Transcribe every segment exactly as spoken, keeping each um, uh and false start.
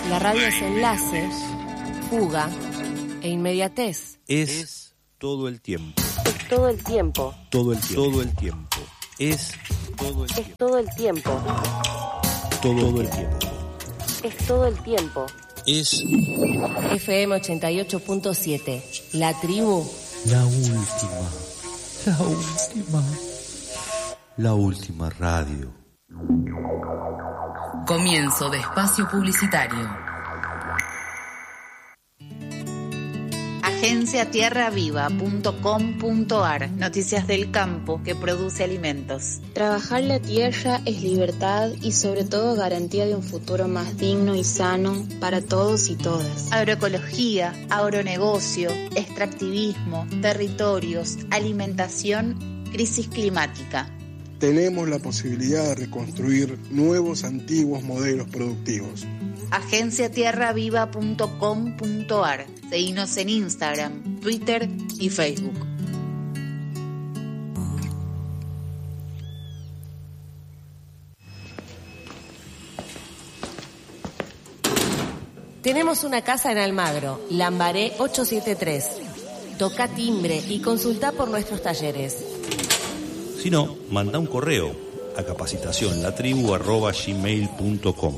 La radio es enlace, fuga e inmediatez. Es todo el tiempo. Es todo el tiempo. Todo el tiempo. Todo el tiempo. Es todo el tiempo. Es todo el tiempo. Todo el tiempo. Es todo el tiempo. Es F M ochenta y ocho punto siete. La tribu. la última. La última. La última radio. Comienzo de espacio publicitario. agencia tierra viva punto com punto ar. Noticias del campo que produce alimentos. Trabajar la tierra es libertad y sobre todo garantía de un futuro más digno y sano para todos y todas. Agroecología, agronegocio, extractivismo, territorios, alimentación, crisis climática. Tenemos la posibilidad de reconstruir nuevos antiguos modelos productivos. agencia tierra viva punto com punto ar. Seguinos en Instagram, Twitter y Facebook. Tenemos una casa en Almagro, Lambaré ochocientos setenta y tres. Toca timbre y consulta por nuestros talleres. Si no, manda un correo a capacitacionlatribu arroba gmail punto com.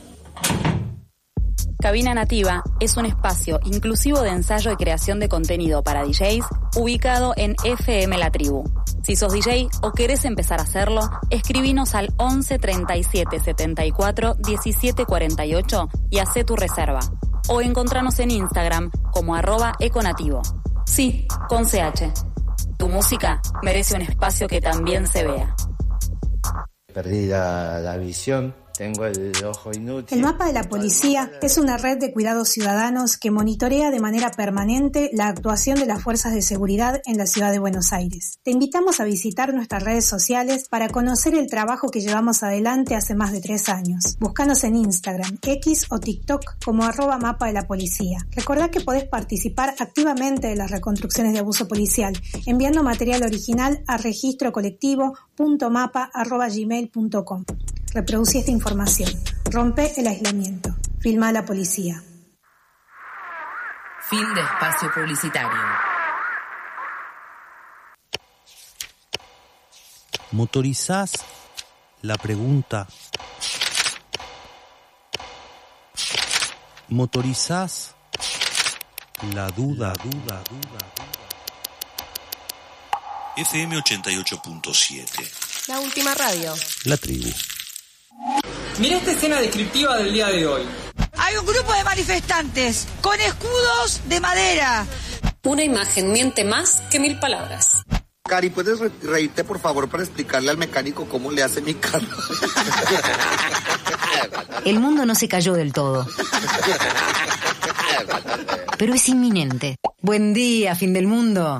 Cabina Nativa es un espacio inclusivo de ensayo y creación de contenido para D Js ubicado en F M La Tribu. Si sos D J o querés empezar a hacerlo, escribinos al once treinta y siete setenta y cuatro diecisiete cuarenta y ocho y hacé tu reserva. O encontranos en Instagram como arroba econativo. Sí, con C H. Tu música merece un espacio que también se vea. Perdí la, la visión. Tengo el ojo inútil. El Mapa de la Policía es una red de cuidados ciudadanos que monitorea de manera permanente la actuación de las fuerzas de seguridad en la ciudad de Buenos Aires. Te invitamos a visitar nuestras redes sociales para conocer el trabajo que llevamos adelante hace más de tres años. Búscanos en Instagram, X o TikTok como arroba Mapa de la Policía. Recordá que podés participar activamente de las reconstrucciones de abuso policial enviando material original a registro colectivo punto mapa arroba gmail punto com. Reproducí esta información. Rompe el aislamiento. Filma a la policía. Fin de espacio publicitario. ¿Motorizás la pregunta? ¿Motorizás la duda, duda, duda? F M ochenta y ocho punto siete. La última radio. La tribu. Mirá esta escena descriptiva del día de hoy. Hay un grupo de manifestantes con escudos de madera. Una imagen miente más que mil palabras. Cari, ¿puedes re- reírte por favor para explicarle al mecánico cómo le hace mi carro? El mundo no se cayó del todo. Pero es inminente. Buen día, fin del mundo.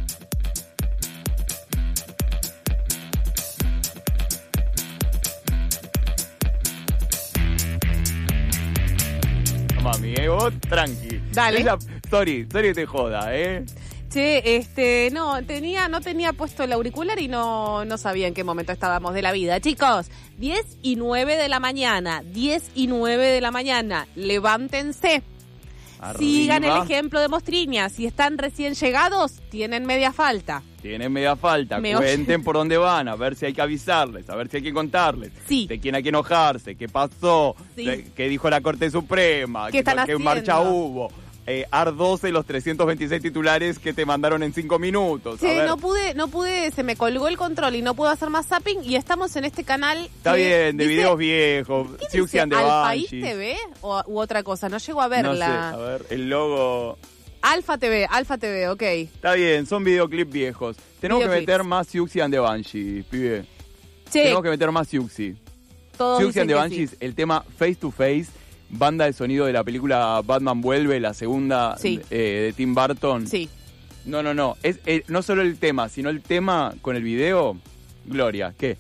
Mami, eh, vos tranqui. Dale. La... Sorry, sorry te joda, ¿eh? Che, este, no, tenía, no tenía puesto el auricular y no, no sabía en qué momento estábamos de la vida. Chicos, diez y nueve de la mañana, diez y nueve de la mañana, levántense. Arriba. Sigan el ejemplo de Mostriña. Si están recién llegados, tienen media falta. Tienen media falta. Me Cuenten oye. por dónde van, a ver si hay que avisarles, a ver si hay que contarles. Sí. De quién hay que enojarse, qué pasó, Sí. de, qué dijo la Corte Suprema, ¿Qué están qué haciendo? marcha hubo. Eh, A R doce, los trescientos veintiséis titulares que te mandaron en cinco minutos. Che, a ver. no pude, no pude, se me colgó el control y no puedo hacer más zapping y estamos en este canal. Está que bien, de dice- videos viejos, ¿Qué Siuxi dice? and the ¿Al País Banshees. T V o, u otra cosa? No llego a No sé, verla. a ver, el logo... Alfa T V, Alfa T V, ok. Está bien, son videoclips viejos. Tenemos Videoclips. que meter más Siuxi and the Banshees, pibe. Che, Tenemos que meter más Siuxi. todos Siuxi dicen and the que Banshees, sí. el tema Face to Face, banda de sonido de la película Batman Vuelve, la segunda Sí. eh, de Tim Burton. Sí. No, no, no. Es eh, no solo el tema, sino el tema con el video. Gloria, ¿qué?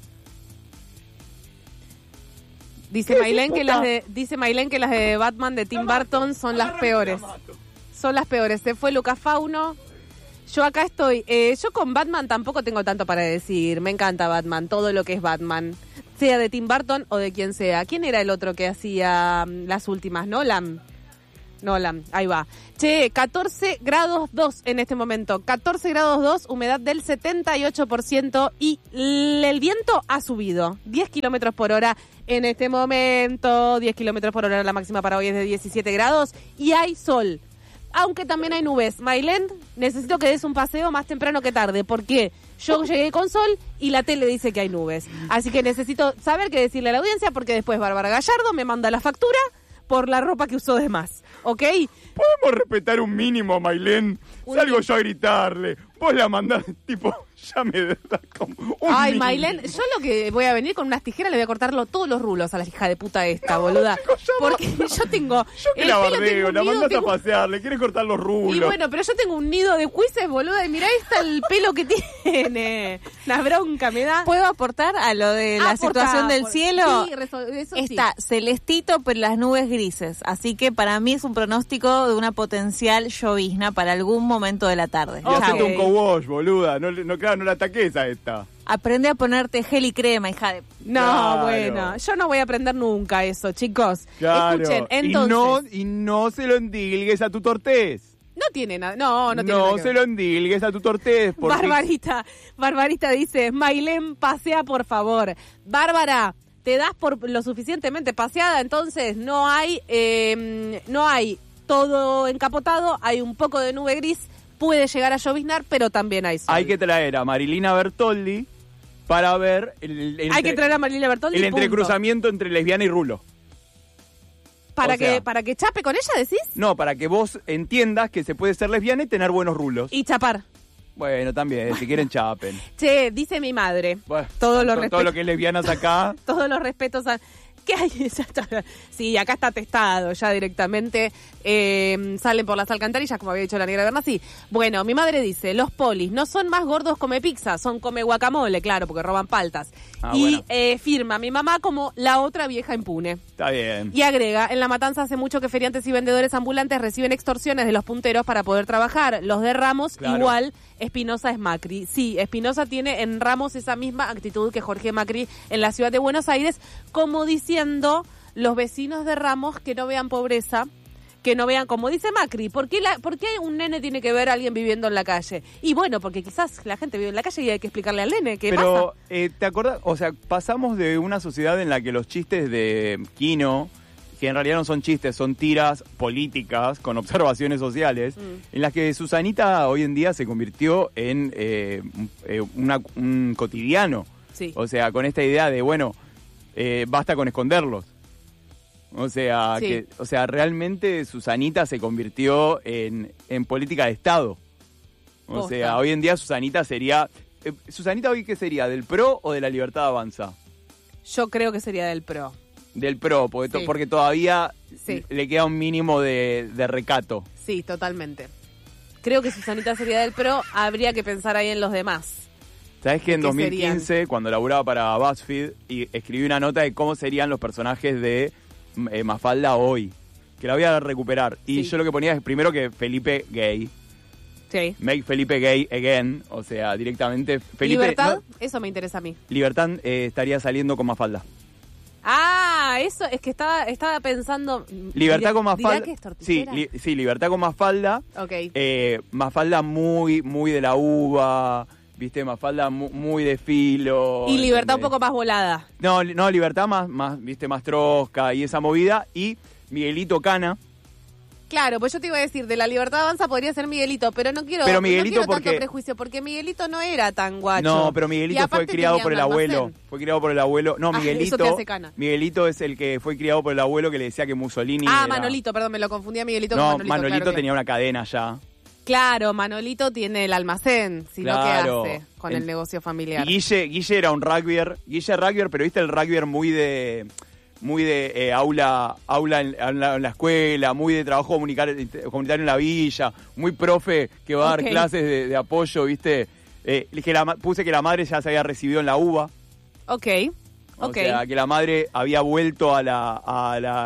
Dice Mailén que las de dice Mailén que las de Batman de Tim Burton son las peores. Son las peores. Se fue Luca Fauno. Yo acá estoy. Eh, yo con Batman tampoco tengo tanto para decir. Me encanta Batman, todo lo que es Batman. Sea de Tim Burton o de quien sea. ¿Quién era el otro que hacía um, las últimas? ¿Nolan? Nolan, ahí va. Che, catorce grados dos en este momento. catorce grados dos, humedad del setenta y ocho por ciento y el viento ha subido. diez kilómetros por hora en este momento. diez kilómetros por hora, la máxima para hoy es de diecisiete grados y hay sol. Aunque también hay nubes. Mailén, necesito que des un paseo más temprano que tarde, porque yo llegué con sol y la tele dice que hay nubes. Así que necesito saber qué decirle a la audiencia, porque después Bárbara Gallardo me manda la factura por la ropa que usó de más, ¿ok? ¿Podemos respetar un mínimo, Mailén? Salgo yo a gritarle. Vos la mandás, tipo, ya me da como un Ay, mínimo. Mailén, yo lo que voy a venir con unas tijeras, le voy a cortarlo todos los rulos a la hija de puta esta, no, boluda. Chicos, porque va. yo tengo... Yo que el la pelo bardeo, tengo la nido, mandás tengo... a pasear, le quieres cortar los rulos. Y bueno, pero yo tengo un nido de cuises, boluda, y mirá, ahí está el pelo que tiene. La bronca me da. ¿Puedo aportar a lo de la Aporta, situación del por... cielo? Sí, eso está sí. celestito, pero las nubes grises. Así que para mí es un pronóstico de una potencial llovizna para algún momento de la tarde. Y hacete un co-wash, boluda. No, no, claro, no la ataques a esta. Aprende a ponerte gel y crema, hija de... No, claro. bueno, yo no voy a aprender nunca eso, chicos. Claro. Escuchen, entonces... Y no, y no se lo endilgues a tu tortés. No tiene nada, no, no tiene No nada que se ver. lo endilgues a tu tortés. Porque... Barbarita, Barbarita dice, Mailén, pasea por favor. Bárbara, te das por lo suficientemente paseada, entonces no hay, eh, no hay todo encapotado, hay un poco de nube gris, puede llegar a lloviznar, pero también hay sol. Hay que traer a Marilina Bertoldi para ver el, el, el hay entre, que traer a Marilina Bertoldi, el punto. entrecruzamiento entre lesbiana y rulo. Para o que sea, para que chape con ella, ¿decís? No, para que vos entiendas que se puede ser lesbiana y tener buenos rulos. Y chapar. Bueno, también, bueno. Si quieren chapen. Che, dice mi madre. Bueno, todo, lo todo, todo lo que es lesbianas acá. Todos los respetos a... ¿Qué hay? Ya está. Sí, acá está testado ya directamente. Eh, salen por las alcantarillas, como había dicho la negra Bernassi. Bueno, mi madre dice, los polis no son más gordos come pizza, son come guacamole, claro, porque roban paltas. Ah, y bueno. eh, firma mi mamá como la otra vieja impune. Está bien. Y agrega, en La Matanza hace mucho que feriantes y vendedores ambulantes reciben extorsiones de los punteros para poder trabajar. Los de Ramos, claro. igual, Espinosa es Macri. Sí, Espinosa tiene en Ramos esa misma actitud que Jorge Macri en la ciudad de Buenos Aires, como diciendo los vecinos de Ramos que no vean pobreza, que no vean, como dice Macri, ¿por qué, la, ¿por qué un nene tiene que ver a alguien viviendo en la calle? Y bueno, porque quizás la gente vive en la calle y hay que explicarle al nene qué pasa. Pero, eh, ¿te acordás? O sea, pasamos de una sociedad en la que los chistes de Quino, que en realidad no son chistes, son tiras políticas con observaciones sociales, mm. en las que Susanita hoy en día se convirtió en eh, una, un cotidiano. Sí. O sea, con esta idea de, bueno, eh, basta con esconderlos. O sea, sí. que, o sea, realmente Susanita se convirtió en, en política de Estado. O Posta. sea, hoy en día Susanita sería... Eh, ¿Susanita hoy qué sería? ¿Del P R O o de la Libertad Avanza? Yo creo que sería del P R O. Del P R O, porque, Sí. to, porque todavía Sí. le queda un mínimo de, de recato. Sí, totalmente. Creo que Susanita sería del P R O, habría que pensar ahí en los demás. ¿Sabés que en ¿Qué dos mil quince, serían? cuando laburaba para BuzzFeed, y escribí una nota de cómo serían los personajes de eh, Mafalda hoy? Que la voy a recuperar. Y Sí. yo lo que ponía es primero que Felipe gay. Sí. Make Felipe gay again. O sea, directamente... Felipe, ¿Libertad? no, Eso me interesa a mí. Libertad eh, estaría saliendo con Mafalda. Ah, eso es que estaba, estaba pensando... Libertad dirá- con Mafalda. ¿Dirá que es Sí, tortillera? li, sí, Libertad con Mafalda. Ok. Eh, Mafalda muy, muy de la uva, viste, Mafalda muy, muy de filo. Y Libertad un ¿entendés? poco más volada. No, li- no, Libertad más, más, viste, más trosca y esa movida. Y Miguelito Cana. Claro, pues yo te iba a decir, de la Libertad Avanza podría ser Miguelito, pero no quiero, Pero Miguelito no quiero porque- tanto prejuicio, porque Miguelito no era tan guacho. No, pero Y Miguelito fue aparte criado tenía por un el abuelo. almacén. Fue criado por el abuelo. No, Ah, Miguelito. eso te hace cana. Miguelito es el que fue criado por el abuelo que le decía que Mussolini. Ah, era- Manolito, perdón, me lo confundí a Miguelito No, con Manolito. Manolito claro que- tenía una cadena ya. Claro, Manolito tiene el almacén, sino Claro. ¿qué hace con En- el negocio familiar? Y Guille, Guille era un rugbyer. Guille rugbyer, pero viste el rugbyer muy de muy de eh, aula aula en, en la, en la escuela, muy de trabajo comunicar- comunitario en la villa, muy profe que va a Ok. dar clases de, de apoyo, viste. Eh, que la, ma- puse que la madre ya se había recibido en la UBA. Ok, O ok. sea, que la madre había vuelto a la, a la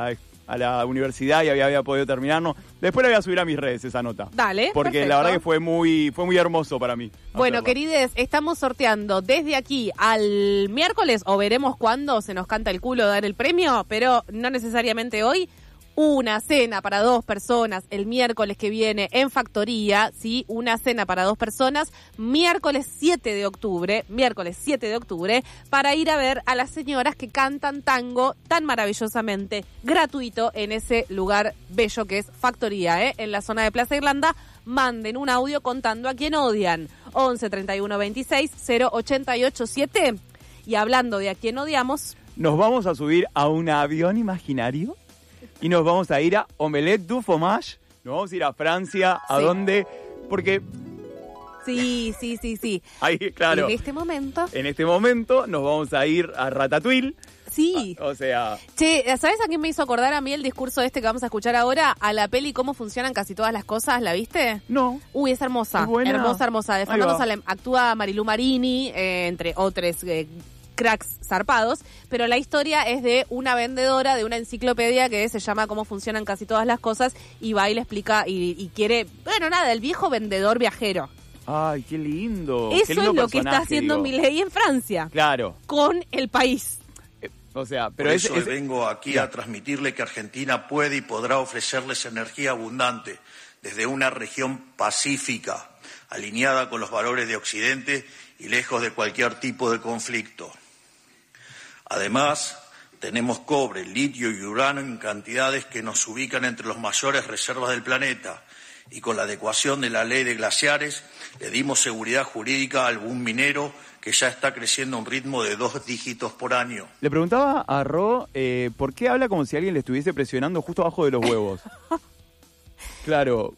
a la universidad y había, había podido terminarlo. Después la voy a subir a mis redes esa nota. Dale, porque perfecto. La verdad que fue muy, fue muy hermoso para mí. Bueno, hacerla. querides, estamos sorteando desde aquí al miércoles, o veremos cuándo se nos canta el culo dar el premio, pero no necesariamente hoy, una cena para dos personas el miércoles que viene en Factoría, ¿sí? Una cena para dos personas, miércoles siete de octubre, miércoles siete de octubre, para ir a ver a las señoras que cantan tango tan maravillosamente, gratuito, en ese lugar bello que es Factoría, ¿eh? En la zona de Plaza Irlanda. Manden un audio contando a quién odian. once treinta y uno veintiséis cero ochenta y ocho siete. Y hablando de a quién odiamos, nos vamos a subir a un avión imaginario y nos vamos a ir a Omelette du Fromage. Nos vamos a ir a Francia. ¿A Sí. dónde? Porque... Sí, sí, sí, sí. Ahí, claro. En este momento... En este momento nos vamos a ir a Ratatouille. Sí. O sea... Che, ¿sabes a quién me hizo acordar a mí el discurso este que vamos a escuchar ahora? A la peli Cómo funcionan casi todas las cosas, ¿la viste? No. Uy, es hermosa. ¿Es buena? Hermosa, hermosa. De Ahí Fernando va. Salem. Actúa Marilu Marini, eh, entre otros eh, cracks zarpados. Pero la historia es de una vendedora de una enciclopedia que se llama Cómo funcionan casi todas las cosas. Y va y le explica y, y quiere... Bueno, nada, el viejo vendedor viajero. Ay, qué lindo. Eso qué lindo es lo que está personaje, haciendo digo. Milei en Francia. Claro. Con el país. O sea, pero Por es, eso es- vengo aquí a transmitirle que Argentina puede y podrá ofrecerles energía abundante desde una región pacífica, alineada con los valores de Occidente y lejos de cualquier tipo de conflicto. Además, tenemos cobre, litio y uranio en cantidades que nos ubican entre las mayores reservas del planeta. Y con la adecuación de la ley de glaciares, le dimos seguridad jurídica al boom minero que ya está creciendo a un ritmo de dos dígitos por año. Le preguntaba a Ro eh, por qué habla como si alguien le estuviese presionando justo abajo de los huevos. Claro.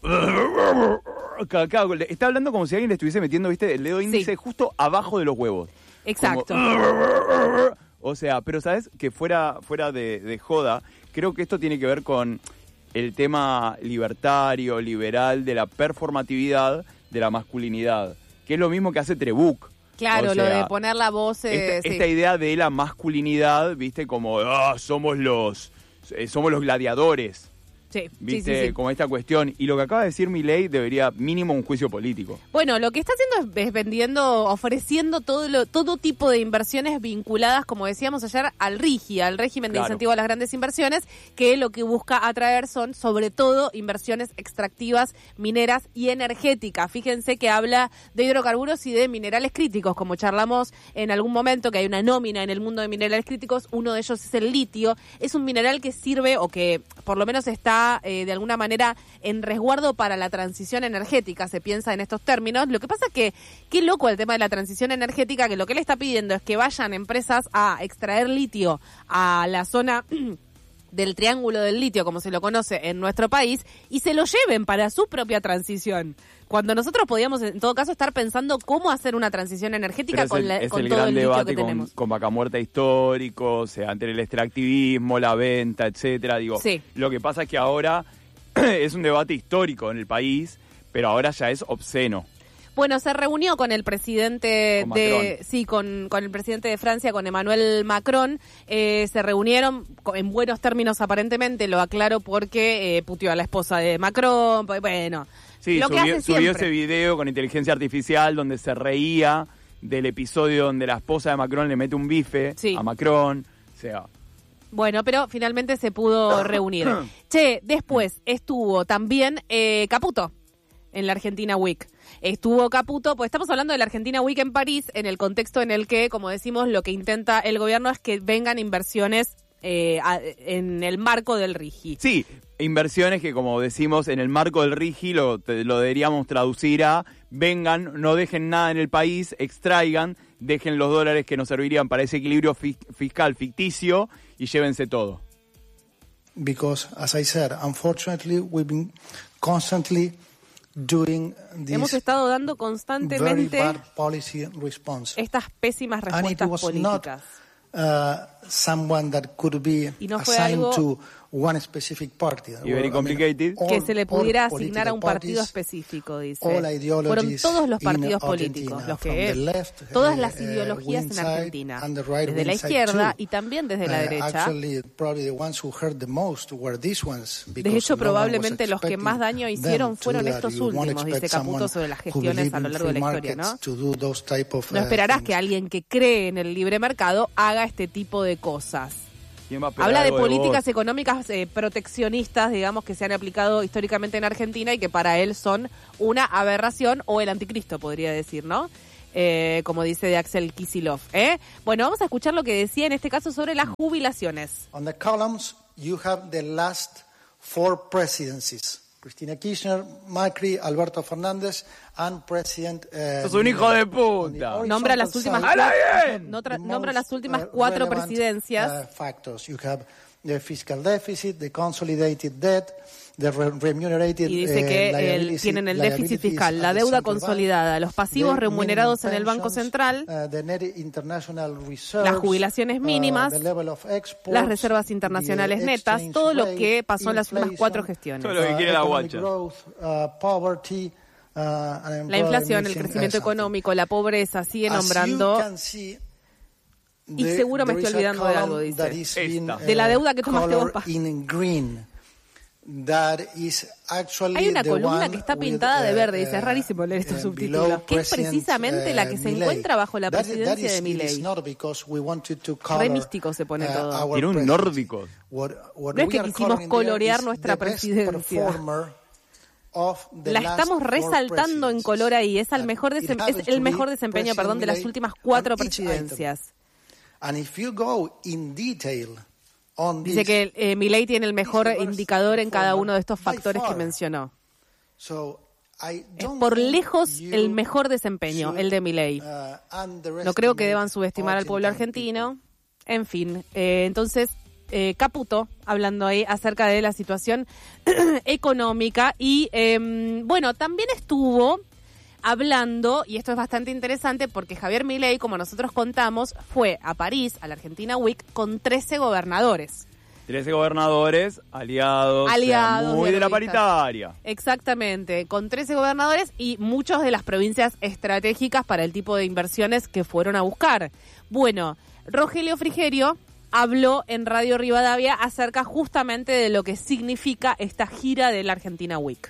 Claro, está hablando como si alguien le estuviese metiendo, viste, el dedo índice justo abajo de los huevos. Exacto. Como- O sea, pero sabes que fuera, fuera de, de joda, creo que esto tiene que ver con el tema libertario, liberal, de la performatividad de la masculinidad, que es lo mismo que hace Trebuch. Claro, O lo sea, de poner la voz... eh, Esta, sí. esta idea de la masculinidad, viste, como ah, somos los eh, somos los gladiadores. Sí, sí, ¿Viste? sí, sí. Como esta cuestión. Y lo que acaba de decir Milei debería mínimo un juicio político. Bueno, lo que está haciendo es, es vendiendo, ofreciendo todo lo, todo tipo de inversiones vinculadas, como decíamos ayer, al RIGI, al régimen de Claro. incentivo a las grandes inversiones, que lo que busca atraer son, sobre todo, inversiones extractivas, mineras y energéticas. Fíjense que habla de hidrocarburos y de minerales críticos, como charlamos en algún momento, que hay una nómina en el mundo de minerales críticos. Uno de ellos es el litio. Es un mineral que sirve, o que por lo menos está eh, de alguna manera en resguardo para la transición energética, se piensa en estos términos. Lo que pasa es que, qué loco el tema de la transición energética, que lo que él está pidiendo es que vayan empresas a extraer litio a la zona del triángulo del litio, como se lo conoce en nuestro país, y se lo lleven para su propia transición. Cuando nosotros podíamos, en todo caso, estar pensando cómo hacer una transición energética Pero es con, el, la- es con el todo gran el litio debate que con, tenemos. con Vaca Muerta histórico, o sea, entre el extractivismo, la venta, etcétera. Digo, Sí. lo que pasa es que ahora es un debate histórico en el país, pero ahora ya es obsceno. Bueno, se reunió con el presidente Con de, Macron. sí, con, con el presidente de Francia, con Emmanuel Macron. Eh, se reunieron co- en buenos términos, aparentemente, lo aclaro porque eh, puteó a la esposa de Macron. pues, Bueno, Sí, lo que subió, hace subió siempre. ese video con inteligencia artificial donde se reía del episodio donde la esposa de Macron le mete un bife a Macron. O sea, Bueno, pero finalmente se pudo reunir. Che, después estuvo también eh, Caputo en la Argentina Week. Estuvo Caputo, pues estamos hablando de la Argentina Week en París, en el contexto en el que, como decimos, lo que intenta el gobierno es que vengan inversiones eh, a- en el marco del RIGI. sí, inversiones que, como decimos, en el marco del RIGI lo, te- lo deberíamos traducir a vengan, no dejen nada en el país, extraigan, dejen los dólares que nos servirían para ese equilibrio fi- fiscal ficticio y llévense todo. Because, as I said, unfortunately, we've been constantly doing Hemos this estado dando very constantemente bad policy response. estas pésimas And it respuestas was políticas. uh, someone that could be Y no fue assigned algo- to one specific party. Y very complicated. All- que se le pudiera all asignar a un political partido parties, específico, dice. all Fueron ideologies todos los in partidos Argentina, políticos, los from que the left, todas uh, las uh, ideologías wing en side Argentina, and the right desde la wing side izquierda too. y también desde la Uh, derecha. actually, probably the ones who hurt the most were these ones, De because hecho, no one was probablemente los que expecting más daño them hicieron to fueron that. estos You won't últimos, dice expect Caputo someone sobre las who gestiones believe a lo in largo de free la historia, ¿no? markets to do those type of, No uh, esperarás things. que alguien que cree en el libre mercado haga este tipo de cosas. ¿Quién va a esperar Habla de algo políticas vos? económicas eh, proteccionistas, digamos, que se han aplicado históricamente en Argentina y que para él son una aberración o el anticristo, podría decir, ¿no? Eh, como dice de Axel Kicillof. ¿eh? Bueno, vamos a escuchar lo que decía en este caso sobre las jubilaciones. On the columns, you have the last four presidencies. Cristina Kirchner, Macri, Alberto Fernández, and President... Uh, ¡Sos un hijo de puta! Nombra las últimas ¡Hala cuatro, bien! notra- the nombra most, las últimas uh, cuatro relevant, presidencias. uh, factors. You have the fiscal deficit, the consolidated debt, the re- remunerated Y dice uh, que el- liabilities- tienen el déficit liabilities fiscal, la at the deuda central consolidada, bank, los pasivos the remunerados en minimum el Banco pensions, Central, uh, the net international reserves, las jubilaciones mínimas, uh, the level of exports, las reservas internacionales the netas, exchange todo lo rate, que pasó en las últimas inflation, cuatro gestiones. Todo lo que quiere la economic guacha. growth, uh, poverty, uh, and La inflación, el missing, crecimiento uh, something. económico, la pobreza, sigue As you nombrando. can see, Y the- seguro me there estoy is a olvidando de algo, column that dice. is being, De la deuda que tomaste colored vos, Pa. in green. That is actually Hay una the columna one que está with, pintada de uh, verde, dice, es uh, rarísimo leer estos uh, subtítulos, below que es President, precisamente la que uh, se Milei. encuentra bajo la That- that presidencia is- de it is Milei. not because we wanted to color, Re místico se pone uh, todo. our Tiene un president. nórdico. What- what No es we que are quisimos coloring there colorear is nuestra the best presidencia. performer of the La last estamos four resaltando en presidencies. color ahí, es, al mejor It desem- happens es to el be mejor desempeño, President perdón, de las Milei últimas cuatro on each item. presidencias. And if you go in detail on Dice this, que eh, Milei tiene el mejor This is the indicador en cada performer uno de estos by factores que far. mencionó. so I Es don't por think lejos you el mejor desempeño, should, el de Milei. uh, underestimate No creo que deban subestimar al pueblo Argentine argentino. En fin, eh, entonces eh, Caputo hablando ahí acerca de la situación económica y eh, bueno, también estuvo hablando, y esto es bastante interesante porque Javier Milei, como nosotros contamos, fue a París, a la Argentina Week, con trece gobernadores. trece gobernadores aliados, Aliados, o sea, muy de la dialoguistas. paritaria. Exactamente, con trece gobernadores y muchos de las provincias estratégicas para el tipo de inversiones que fueron a buscar. Bueno, Rogelio Frigerio habló en Radio Rivadavia acerca justamente de lo que significa esta gira de la Argentina Week.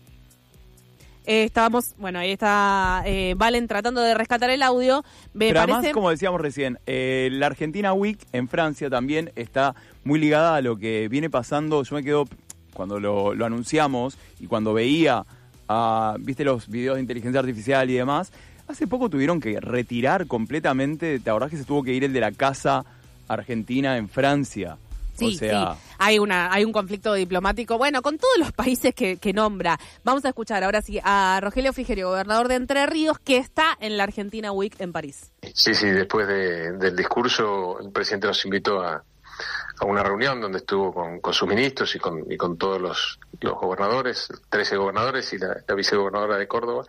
Eh, estábamos, bueno, ahí está eh, Valen tratando de rescatar el audio. Me Pero parece... además, como decíamos recién, eh, la Argentina Week en Francia también está muy ligada a lo que viene pasando. Yo me quedo, cuando lo, lo anunciamos y cuando veía, a, viste los videos de inteligencia artificial y demás, hace poco tuvieron que retirar completamente, ¿te acordás que se tuvo que ir el de la casa argentina en Francia? Sí, o sea, sí, hay una hay un conflicto diplomático, bueno, con todos los países que, que nombra. Vamos a escuchar ahora sí a Rogelio Frigerio, gobernador de Entre Ríos, que está en la Argentina Week en París. Sí, sí, después de, del discurso, el presidente nos invitó a, a una reunión donde estuvo con, con sus ministros y con, y con todos los, los gobernadores, trece gobernadores y la, la vicegobernadora de Córdoba.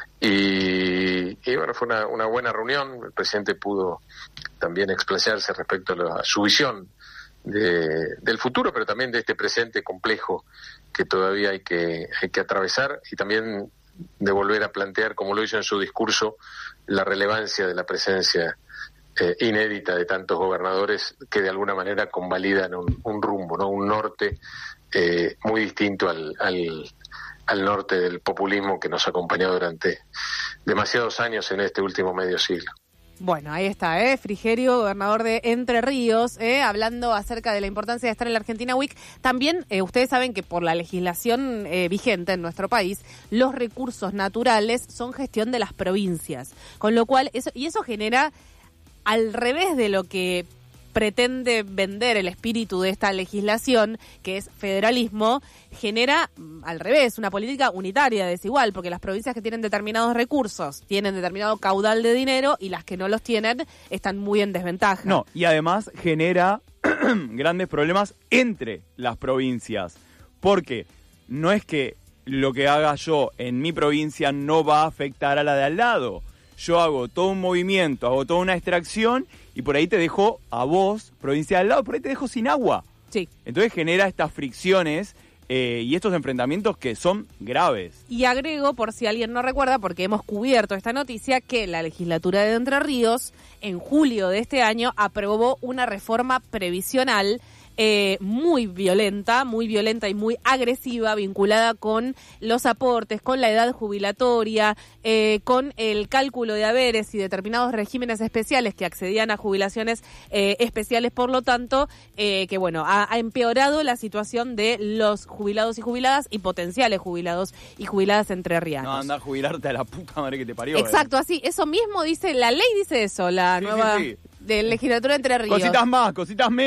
Y, y bueno, fue una, una buena reunión. El presidente pudo también explayarse respecto a, lo, a su visión de, del futuro, pero también de este presente complejo que todavía hay que, hay que atravesar, y también de volver a plantear, como lo hizo en su discurso, la relevancia de la presencia eh, inédita de tantos gobernadores que de alguna manera convalidan un, un rumbo, ¿no? Un norte eh, muy distinto al, al, al norte del populismo que nos ha acompañado durante demasiados años en este último medio siglo. Bueno, ahí está, ¿eh? Frigerio, gobernador de Entre Ríos, ¿eh? Hablando acerca de la importancia de estar en la Argentina Week. También, eh, ustedes saben que por la legislación eh, vigente en nuestro país, los recursos naturales son gestión de las provincias. Con lo cual, eso y eso genera, al revés de lo que pretende vender el espíritu de esta legislación, que es federalismo, genera al revés una política unitaria desigual, porque las provincias que tienen determinados recursos tienen determinado caudal de dinero y las que no los tienen están muy en desventaja. no, y además genera grandes problemas entre las provincias, porque no es que lo que haga yo en mi provincia no va a afectar a la de al lado. yo hago todo un movimiento, hago toda una extracción y por ahí te dejo a vos, provincia de al lado, por ahí te dejo sin agua. Sí. Entonces genera estas fricciones eh, y estos enfrentamientos que son graves. Y agrego, por si alguien no recuerda, porque hemos cubierto esta noticia, que la legislatura de Entre Ríos, en julio de este año, aprobó una reforma previsional Eh, muy violenta, muy violenta y muy agresiva, vinculada con los aportes, con la edad jubilatoria, eh, con el cálculo de haberes y determinados regímenes especiales que accedían a jubilaciones eh, especiales, por lo tanto, eh, que bueno, ha, ha empeorado la situación de los jubilados y jubiladas y potenciales jubilados y jubiladas entrerrianos. No, anda a jubilarte a la puta madre que te parió. Exacto, eh. así, eso mismo dice, la ley dice eso, la sí, nueva sí, sí. de legislatura de Entre Ríos. Cositas más, cositas menos.